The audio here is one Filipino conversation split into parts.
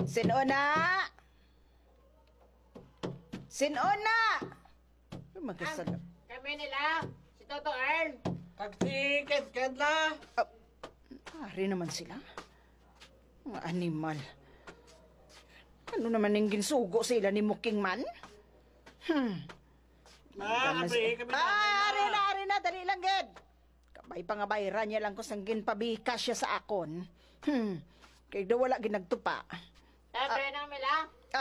Sinuna! Sinuna! Ay, magkasala. Kami nila, si Toto Earl. Taxi, ken la. Ari naman sila. Mga animal. Ano naman yung ginsugo sila ni Muking Man? Kami na. Ari na, dali lang, Ged. Kabay pa nga bayran niya lang ko sang ginpabika siya sa akon. Kaya daw wala ginagtupa. Sabi namin nila.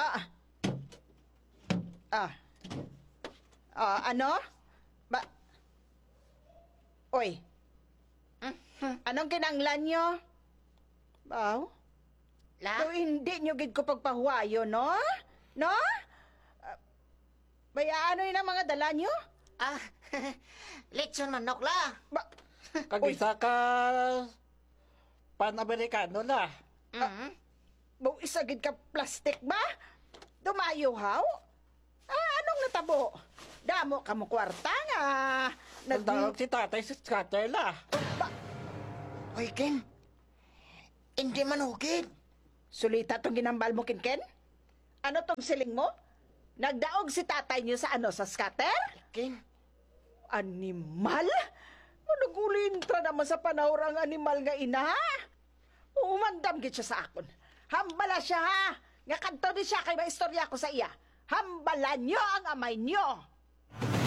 Ano? Oy. Anong kinanglan nyo? Baw? La? Hindi nyo gid ko pagpahuwayo, no? No? Bayaan yun ang mga dala nyo? Lechon manok la. Kagisa ka pan-Amerikano la. Baw isagid ka plastic ba? Dumayo haw? Anong natabo? Damo ka mo kwarta nga. Nagtawag si tatay sa scatter la. Hoy, Ken. Hindi man hugid. Sulita tong ginambal mo, Kinken? Ano tong siling mo? Nagdaog si tatay niyo sa ano, sa scatter? Ken. Animal? Nagulintra naman sa panahurang animal nga ina. Umandam gid siya sa akon. Hambala siya ha. Nga kanto di siya kay maistorya ko sa iya. Hambalan niyo ang amay niyo.